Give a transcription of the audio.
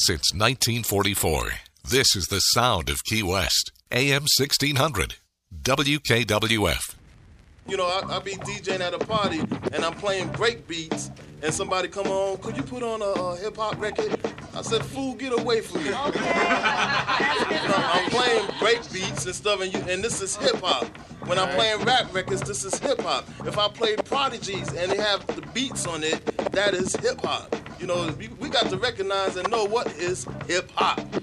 Since 1944, this is the sound of Key West. AM 1600, WKWF. You know, I be DJing at a party, and I'm playing break beats, and somebody come on, could you put on a hip-hop record? I said, fool, get away from me. You know, I'm playing break beats and stuff, and this is hip-hop. When I'm playing rap records, this is hip-hop. If I play Prodigies and they have the beats on it, that is hip-hop. You know, we got to recognize and know what is hip-hop.